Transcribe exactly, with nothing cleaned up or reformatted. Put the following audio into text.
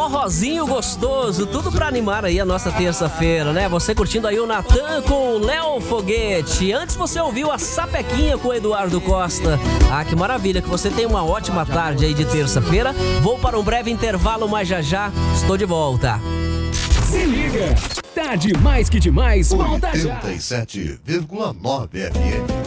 forrozinho gostoso, tudo pra animar aí a nossa terça-feira, né? Você curtindo aí o Natan com o Léo Foguete. Antes você ouviu a Sapequinha com o Eduardo Costa. Ah, que maravilha, que você tenha uma ótima tarde aí de terça-feira. Vou para um breve intervalo, mas já já estou de volta. Se liga, tá demais que demais, volta já. oitenta e sete vírgula nove F M.